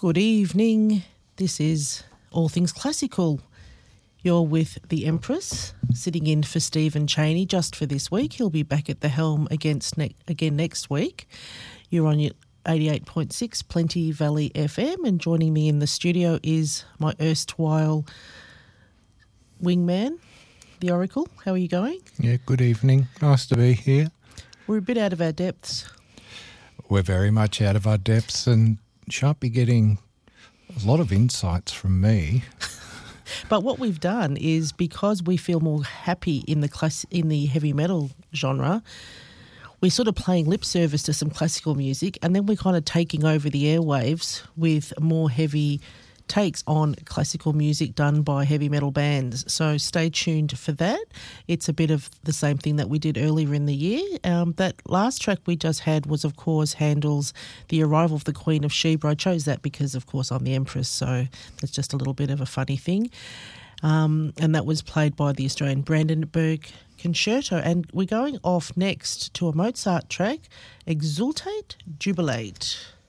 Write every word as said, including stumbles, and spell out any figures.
Good evening. This is All Things Classical. You're with the Empress, sitting in for Stephen Chaney just for this week. He'll be back at the helm against ne- again next week. You're on your eighty-eight point six Plenty Valley F M, and joining me in the studio is my erstwhile wingman, the Oracle. How are you going? Yeah, good evening. Nice to be here. We're a bit out of our depths. We're very much out of our depths and shan't be getting a lot of insights from me. But what we've done is, because we feel more happy in the class in the heavy metal genre, we're sort of playing lip service to some classical music, and then we're kind of taking over the airwaves with more heavy takes on classical music done by heavy metal bands. So stay tuned for that. It's a bit of the same thing that we did earlier in the year. Um, that last track we just had was, of course, Handel's The Arrival of the Queen of Sheba. I chose that because, of course, I'm the Empress, so that's just a little bit of a funny thing. Um, and that was played by the Australian Brandenburg Concerto. And we're going off next to a Mozart track, Exultate, Jubilate.